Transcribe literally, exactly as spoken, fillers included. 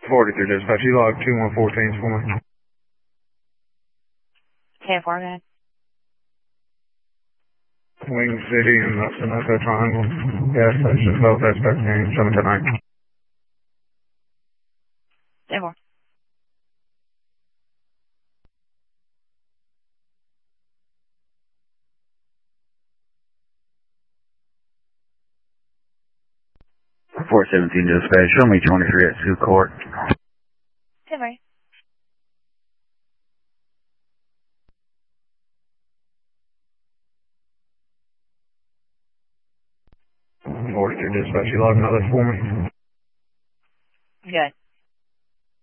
forty-three dispatch, you log two one fourteen for me. ten four, man. Wing City and the Sunoco Triangle. Gas station, both aspects, seven to nine. ten four. four seventeen dispatch, show me twenty-three at Sioux Court. ten four. forty-three dispatch, you log another for me. Good.